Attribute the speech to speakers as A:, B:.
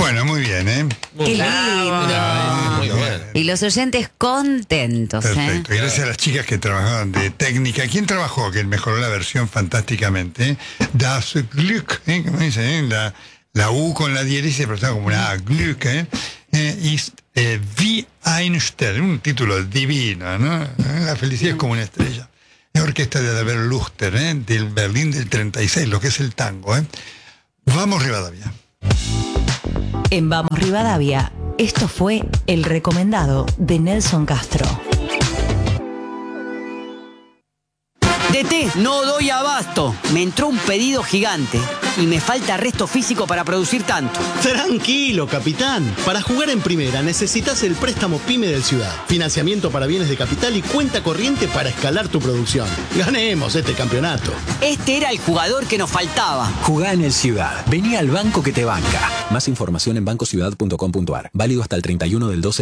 A: Bueno, muy bien, ¿eh?
B: ¡Qué lindo!
C: Muy bien.
B: Y los oyentes contentos,
A: Perfecto. Y gracias a las chicas que trabajaban de técnica. ¿Quién trabajó? Que mejoró la versión fantásticamente. Das Glück, como dicen, la U con la diéresis, pero está como una A, Glück, ist wie ein Stern, un título divino, ¿no? La felicidad es como una estrella. Es orquesta de David Luchter, del Berlín del 36, lo que es el tango, Vamos Rivadavia.
D: En Vamos Rivadavia, esto fue el recomendado de Nelson Castro.
E: DT, no doy abasto. Me entró un pedido gigante y me falta resto físico para producir tanto.
F: Tranquilo, capitán. Para jugar en primera necesitas el préstamo PYME del Ciudad. Financiamiento para bienes de capital y cuenta corriente para escalar tu producción. Ganemos este campeonato.
E: Este era el jugador que nos faltaba.
G: Jugá en el Ciudad. Vení al banco que te banca. Más información en bancociudad.com.ar. Válido hasta el 31 del 12.